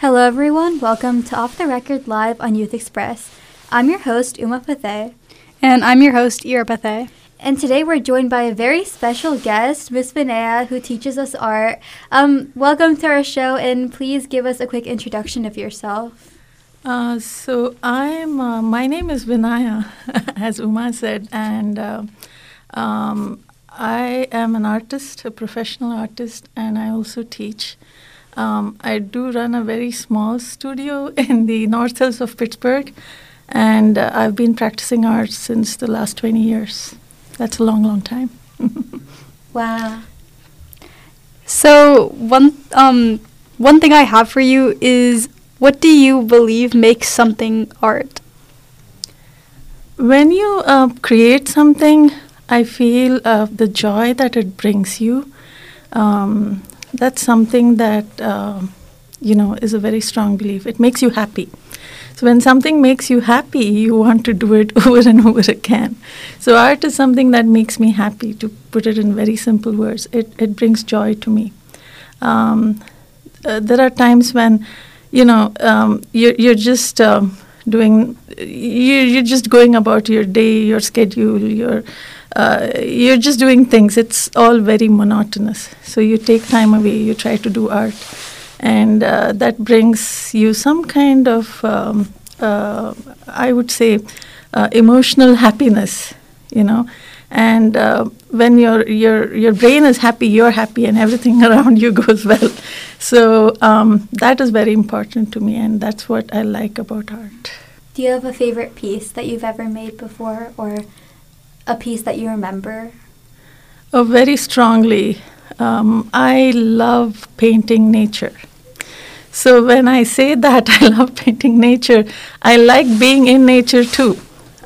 Hello, everyone. Welcome to Off the Record Live on Youth Express. I'm your host, Uma Pathe. And I'm your host, Ira Pathe. And today we're joined by a very special guest, Miss Vinaya, who teaches us art. Welcome to our show, and please give us a quick introduction of yourself. My name is Vinaya, as Uma said, and I am an artist, a professional artist, and I also teach. I do run a very small studio in the North Hills of Pittsburgh, and I've been practicing art since the last 20 years. That's a long, long time. Wow. So one thing I have for you is, what do you believe makes something art? When you create something, I feel the joy that it brings you. That's something that, is a very strong belief. It makes you happy. So when something makes you happy, you want to do it over and over again. So art is something that makes me happy, to put it in very simple words. It brings joy to me. There are times when, you're just you're just going about your day, your schedule, you're just doing things. It's all very monotonous. So you take time away, you try to do art. And that brings you some kind of, I would say, emotional happiness, And when your brain is happy, you're happy, and everything around you goes well. So that is very important to me, and that's what I like about art. Do you have a favorite piece that you've ever made before, or a piece that you remember? Oh, very strongly. I love painting nature. So when I say that I love painting nature, I like being in nature too.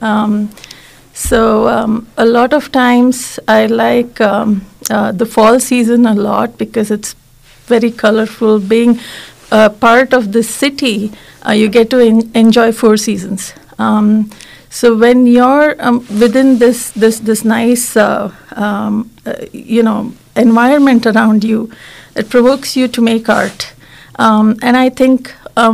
A lot of times I like the fall season a lot because it's very colorful. Being part of the city, you get to enjoy 4 seasons. So when you're within this nice environment around you, it provokes you to make art. And I think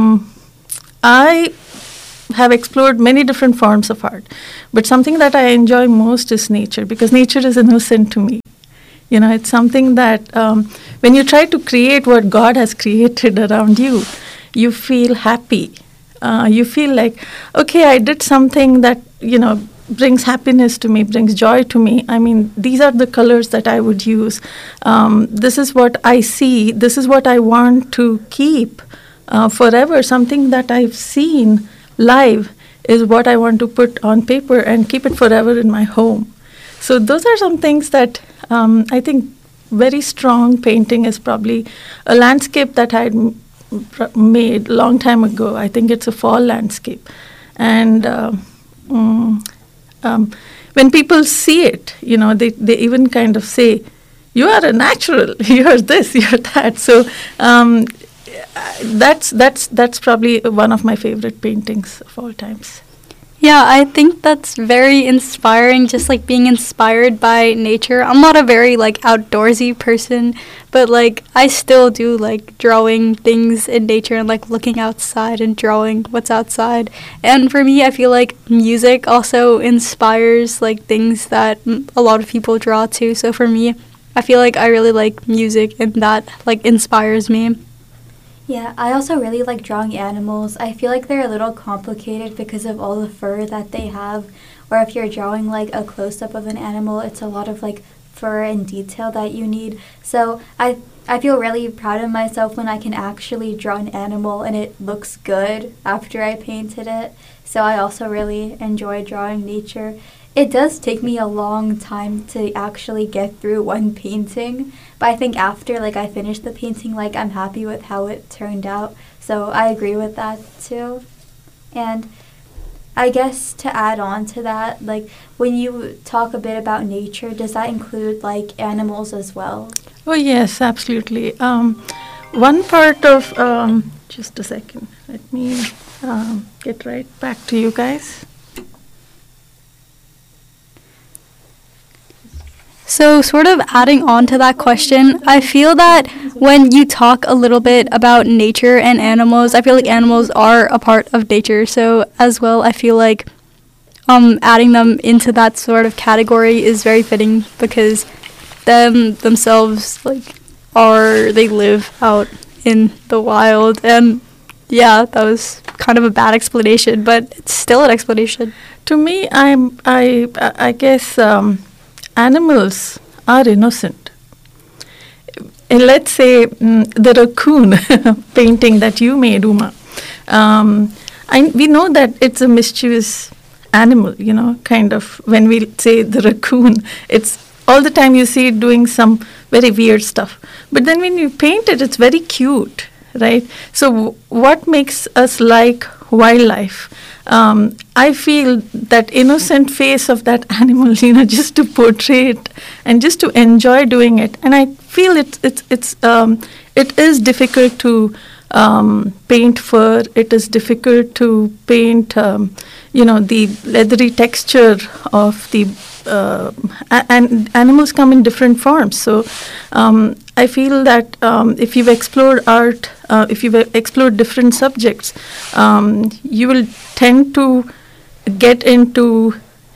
I have explored many different forms of art, but something that I enjoy most is nature, because nature is innocent to me. It's something that when you try to create what God has created around you, you feel happy. You feel like, okay, I did something that, brings happiness to me, brings joy to me. I mean, these are the colors that I would use. This is what I see. This is what I want to keep forever. Something that I've seen live is what I want to put on paper and keep it forever in my home. So those are some things that I think very strong painting is probably a landscape that I had made a long time ago. I think it's a fall landscape. And when people see it, they even kind of say, you are a natural, you're this, you're that. So that's probably one of my favorite paintings of all times. Yeah, I think that's very inspiring, just like being inspired by nature. I'm not a very outdoorsy person, but I still do like drawing things in nature and looking outside and drawing what's outside. And for me, I feel like music also inspires things that a lot of people draw too. So for me, I feel like I really like music, and that inspires me. Yeah, I also really like drawing animals. I feel like they're a little complicated because of all the fur that they have. Or if you're drawing a close-up of an animal, it's a lot of fur and detail that you need. So I feel really proud of myself when I can actually draw an animal and it looks good after I painted it. So I also really enjoy drawing nature. It does take me a long time to actually get through one painting, but I think after I finish the painting, I'm happy with how it turned out. So I agree with that too. And I guess to add on to that, when you talk a bit about nature, does that include animals as well? Oh yes, absolutely. One part of just a second. Let me get right back to you guys. So, sort of adding on to that question, I feel that when you talk a little bit about nature and animals, I feel like animals are a part of nature. So, as well, I feel like adding them into that sort of category is very fitting because themselves they live out in the wild. And yeah, that was kind of a bad explanation, but it's still an explanation. To me, I guess animals are innocent. And let's say the raccoon painting that you made, Uma. We know that it's a mischievous animal, kind of. When we say the raccoon, it's all the time you see it doing some very weird stuff. But then when you paint it, it's very cute, right? So what makes us like wildlife? I feel that innocent face of that animal, just to portray it and just to enjoy doing it. And I feel it is difficult to paint fur. It is difficult to paint, the leathery texture of the and animals come in different forms. So I feel that if you've explored art, if you've explored different subjects, you will tend to get into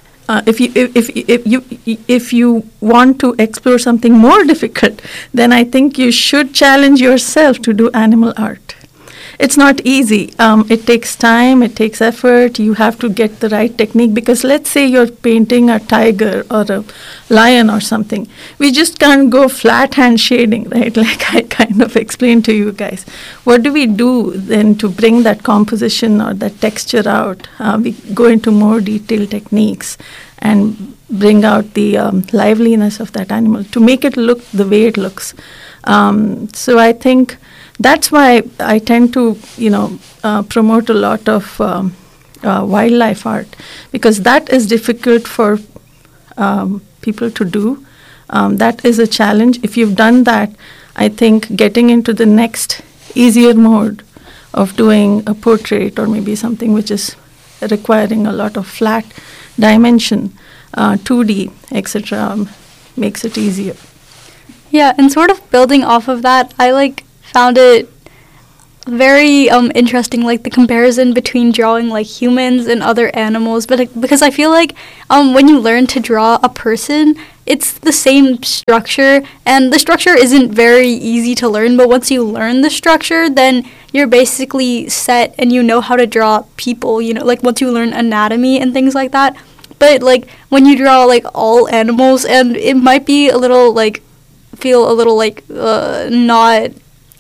if you want to explore something more difficult, then I think you should challenge yourself to do animal art. It's not easy. It takes time, it takes effort. You have to get the right technique because let's say you're painting a tiger or a lion or something. We just can't go flat hand shading, right? Like I kind of explained to you guys. What do we do then to bring that composition or that texture out? We go into more detailed techniques and bring out the liveliness of that animal to make it look the way it looks. So I think that's why I tend to, promote a lot of wildlife art because that is difficult for people to do. That is a challenge. If you've done that, I think getting into the next easier mode of doing a portrait or maybe something which is requiring a lot of flat dimension, 2D, etc., makes it easier. Yeah, and sort of building off of that, I found it very interesting, the comparison between drawing humans and other animals, but because I feel like when you learn to draw a person, it's the same structure, and the structure isn't very easy to learn, but once you learn the structure, then you're basically set and you know how to draw people, once you learn anatomy and things like that. But when you draw all animals, and it might be a little feel a little not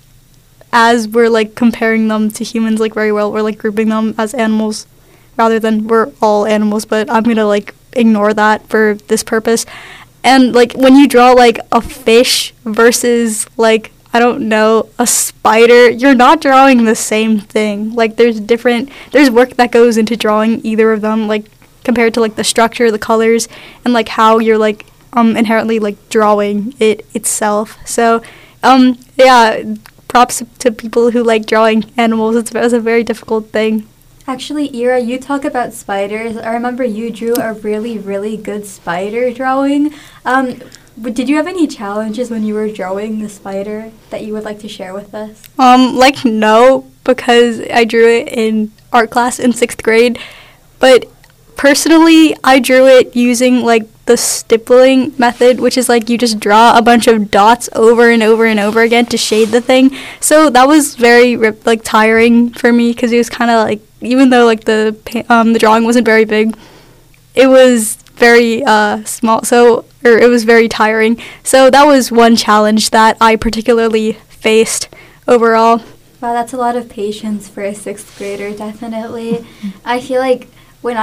as we're comparing them to humans very well. We're grouping them as animals rather than we're all animals, but I'm gonna ignore that for this purpose. And when you draw a fish versus I don't know, a spider, you're not drawing the same thing. There's work that goes into drawing either of them, compared to the structure, the colors, and how you're inherently drawing it itself. So yeah, props to people who like drawing animals. It's a very difficult thing. Actually, Ira, you talk about spiders. I remember you drew a really, really good spider drawing. Did you have any challenges when you were drawing the spider that you would like to share with us? No, because I drew it in art class in 6th grade. But personally, I drew it using the stippling method, which is you just draw a bunch of dots over and over and over again to shade the thing. So that was very tiring for me because it was kind of even though the drawing wasn't very big, it was very small. Or it was very tiring. So that was one challenge that I particularly faced overall. Wow, that's a lot of patience for a 6th grader, definitely. I feel when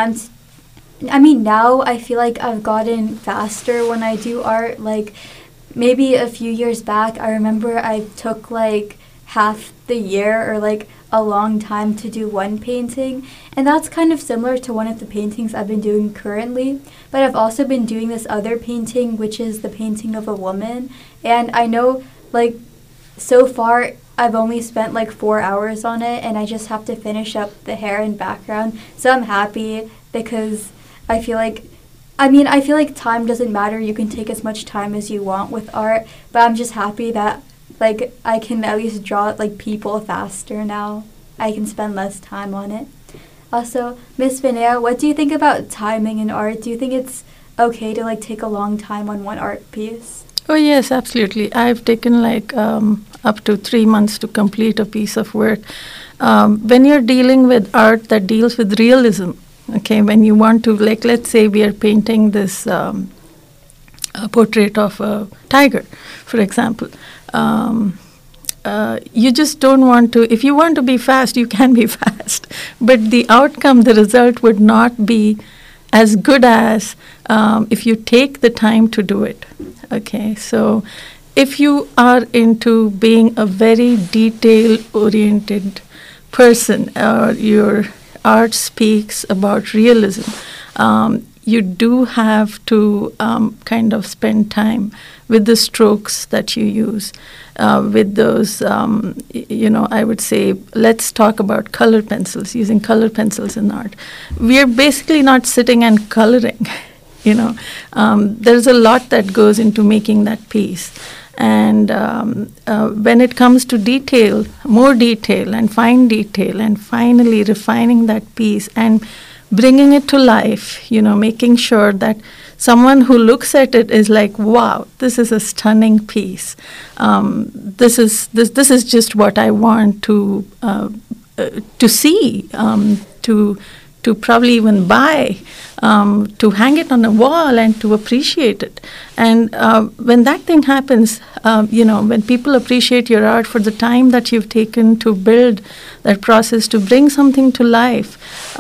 now I feel I've gotten faster when I do art. Maybe a few years back, I remember I took half the year or a long time to do one painting. And that's kind of similar to one of the paintings I've been doing currently. But I've also been doing this other painting, which is the painting of a woman. And I know, so far, I've only spent 4 hours on it, and I just have to finish up the hair and background. So I'm happy because I feel I mean, I feel like time doesn't matter. You can take as much time as you want with art, but I'm just happy that like I can at least draw like people faster now. I can spend less time on it. Also, Miss Vinaya, what do you think about timing in art? Do you think it's okay to like take a long time on one art piece? Oh, yes, absolutely. I've taken like up to 3 months to complete a piece of work. When you're dealing with art that deals with realism, okay, when you want to, like, let's say we are painting this a portrait of a tiger, for example. You just don't want to, if you want to be fast, you can be fast. But the outcome, the result would not be as good as if you take the time to do it. Okay, so if you are into being a very detail-oriented person, or your art speaks about realism, you do have to kind of spend time with the strokes that you use, with those, I would say, let's talk about color pencils, using color pencils in art. We are basically not sitting and coloring, There's a lot that goes into making that piece. And when it comes to detail, more detail and fine detail, and finally refining that piece and bringing it to life, making sure that someone who looks at it is like, wow, this is a stunning piece. This is just what I want to see, to probably even buy, to hang it on a wall and to appreciate it. And when that thing happens, when people appreciate your art for the time that you've taken to build that process, to bring something to life,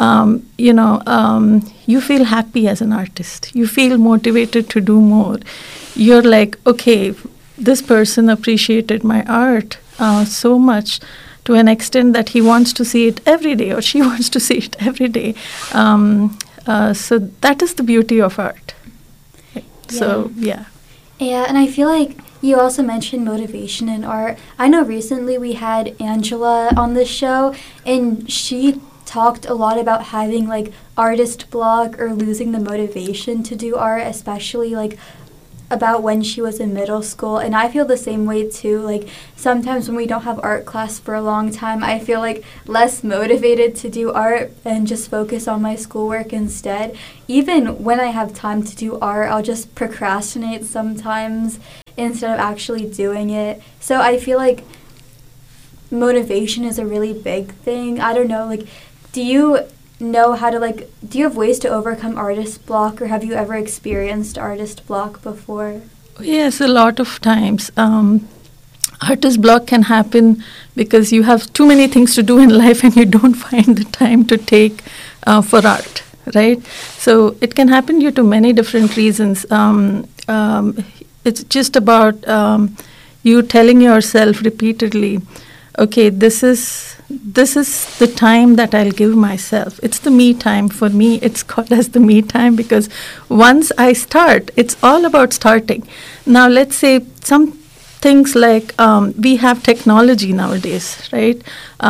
you feel happy as an artist. You feel motivated to do more. You're like, okay, this person appreciated my art so much, to an extent that he wants to see it every day, or she wants to see it every day. So that is the beauty of art. So, yeah. Yeah, and I feel like you also mentioned motivation in art. I know recently we had Angela on the show, and she talked a lot about having like artist block or losing the motivation to do art, especially like about when she was in middle school. And I feel the same way too. Like sometimes when we don't have art class for a long time, I feel like less motivated to do art and just focus on my schoolwork instead. Even when I have time to do art, I'll just procrastinate sometimes instead of actually doing it. So I feel like motivation is a really big thing. I don't know, like, do you know how to, like, do you have ways to overcome artist block, or have you ever experienced artist block before? Yes, a lot of times. Artist block can happen because you have too many things to do in life and you don't find the time to take for art, right? So it can happen due to many different reasons. It's just about you telling yourself repeatedly, okay, this is the time that I'll give myself. It's the me time. For me, it's called as the me time because once I start, it's all about starting. Now, let's say some things like we have technology nowadays, right?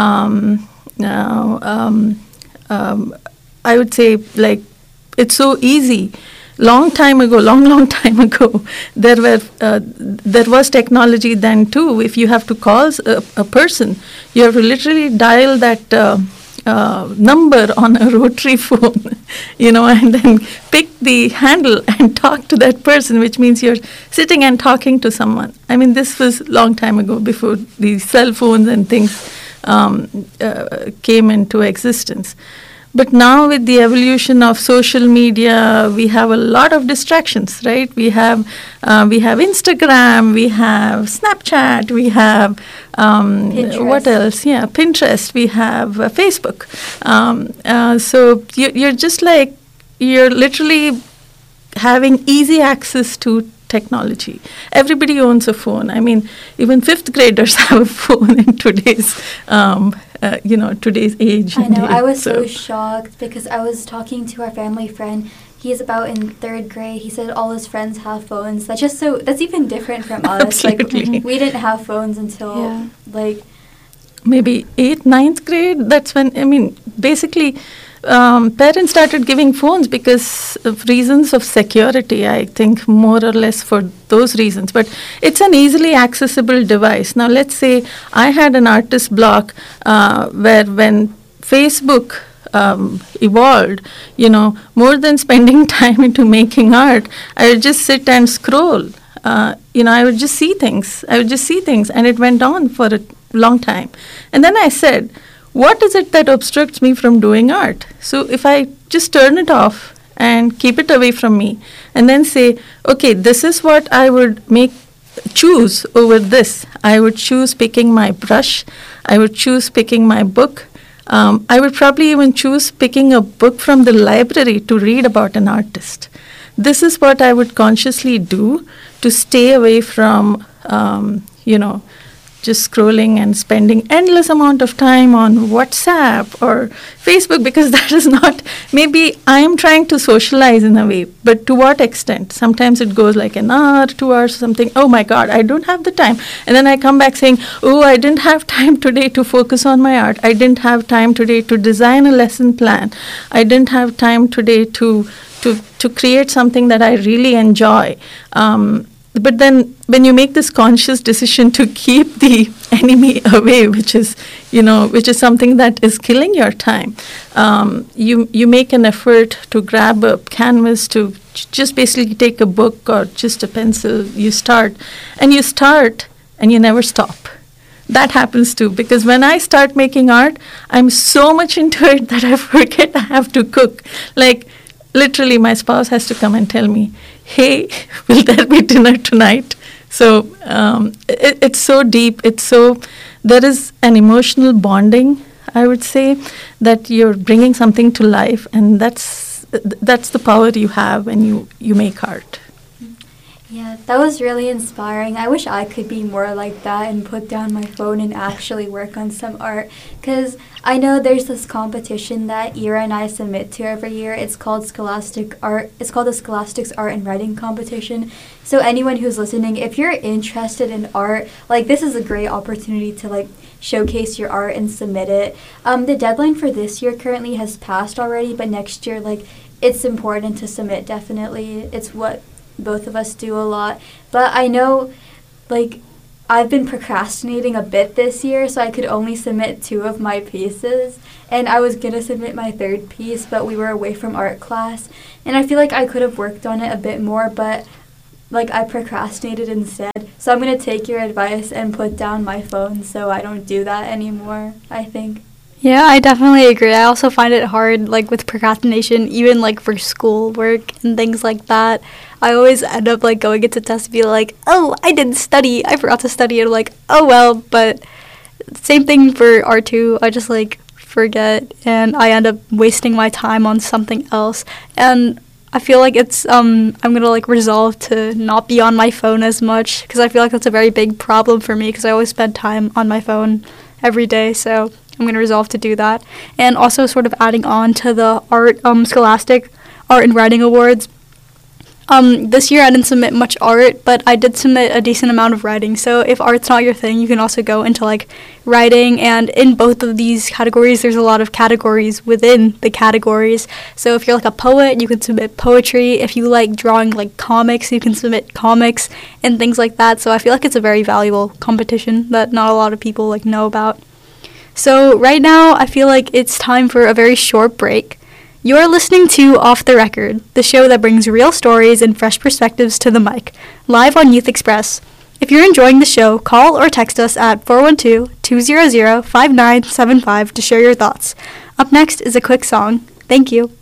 I would say, like, it's so easy. Long time ago, long time ago, there was technology then too. If you have to call a person, you have to literally dial that number on a rotary phone, and then pick the handle and talk to that person, which means you're sitting and talking to someone. I mean, this was long time ago, before these cell phones and things came into existence. But now with the evolution of social media, we have a lot of distractions, right? We have Instagram, we have Snapchat, we have what else? Yeah, Pinterest, we have Facebook. So you're just like, you're literally having easy access to technology. Everybody owns a phone. I mean, even fifth graders have a phone in today's today's age. I know. I was so shocked because I was talking to our family friend. He's about in third grade. He said all his friends have phones. That's even different from us. Absolutely. Like, we didn't have phones until like maybe 8th, 9th grade. That's when, I mean, basically parents started giving phones because of reasons of security, I think, more or less for those reasons. But it's an easily accessible device. Now, let's say I had an artist block where when Facebook evolved, more than spending time into making art, I would just sit and scroll. I would just see things. And it went on for a long time. And then I said, what is it that obstructs me from doing art? So if I just turn it off and keep it away from me, and then say, okay, this is what I would choose over this. I would choose picking my brush. I would choose picking my book. I would probably even choose picking a book from the library to read about an artist. This is what I would consciously do to stay away from, just scrolling and spending endless amount of time on WhatsApp or Facebook, because that is not, maybe I am trying to socialize in a way, but to what extent? Sometimes it goes like an hour, 2 hours, something. Oh my God, I don't have the time. And then I come back saying, oh, I didn't have time today to focus on my art. I didn't have time today to design a lesson plan. I didn't have time today to create something that I really enjoy. But then when you make this conscious decision to keep the enemy away, which is something that is killing your time, you make an effort to grab a canvas, to just basically take a book or just a pencil. You start and you never stop. That happens too, because when I start making art, I'm so much into it that I forget I have to cook. Like, literally, my spouse has to come and tell me, hey, will there be dinner tonight? So it's so deep. There is an emotional bonding, I would say, that you're bringing something to life, and that's the power you have when you make art. Yeah, that was really inspiring. I wish I could be more like that and put down my phone and actually work on some art. Because I know there's this competition that Ira and I submit to every year. It's called Scholastic Art. It's called the Scholastics Art and Writing Competition. So anyone who's listening, if you're interested in art, this is a great opportunity to showcase your art and submit it. The deadline for this year currently has passed already, but next year, it's important to submit, definitely. It's what both of us do a lot. But I know, I've been procrastinating a bit this year, so I could only submit 2 of my pieces. And I was going to submit my 3rd piece, but we were away from art class. And I feel like I could have worked on it a bit more, but I procrastinated instead. So I'm going to take your advice and put down my phone so I don't do that anymore, I think. Yeah, I definitely agree. I also find it hard, with procrastination, even, for schoolwork and things like that. I always end up, going into tests and be like, oh, I didn't study. I forgot to study. And oh, well. But same thing for art, too. I just, forget, and I end up wasting my time on something else. And I feel like it's, I'm going to, resolve to not be on my phone as much, because I feel like that's a very big problem for me, because I always spend time on my phone every day, so I'm going to resolve to do that. And also sort of adding on to the Scholastic Art and Writing Awards. This year I didn't submit much art, but I did submit a decent amount of writing. So if art's not your thing, you can also go into writing. And in both of these categories, there's a lot of categories within the categories. So if you're a poet, you can submit poetry. If you like drawing comics, you can submit comics and things like that. So I feel like it's a very valuable competition that not a lot of people know about. So right now, I feel like it's time for a very short break. You're listening to Off the Record, the show that brings real stories and fresh perspectives to the mic, live on Youth Express. If you're enjoying the show, call or text us at 412-200-5975 to share your thoughts. Up next is a quick song. Thank you.